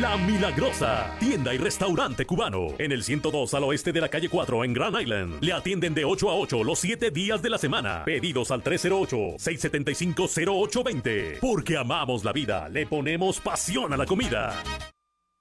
La Milagrosa, tienda y restaurante cubano. En el 102 al oeste de la calle 4 en Grand Island. Le atienden de 8 a 8 los 7 días de la semana. Pedidos al 308-675-0820. Porque amamos la vida, le ponemos pasión a la comida.